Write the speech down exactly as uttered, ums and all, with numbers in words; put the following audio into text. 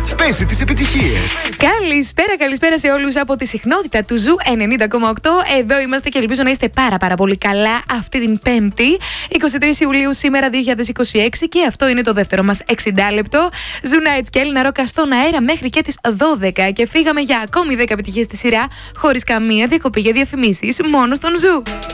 Chart. Πέσει τις επιτυχίες. Καλησπέρα, καλησπέρα σε όλους από τη συχνότητα του Ζου ενενήντα κόμμα οκτώ. Εδώ είμαστε και ελπίζω να είστε πάρα πάρα πολύ καλά αυτή την Πέμπτη, εικοστή τρίτη Ιουλίου σήμερα δύο χιλιάδες είκοσι έξι, και αυτό είναι το δεύτερο μας εξήντα λεπτό. Ζου Nights και Έλληνα Ρόκα στον αέρα μέχρι και τις δώδεκα, και φύγαμε για ακόμη δέκα επιτυχίες στη σειρά, χωρίς καμία διακοπή για διαφημίσεις, μόνο στον Ζου.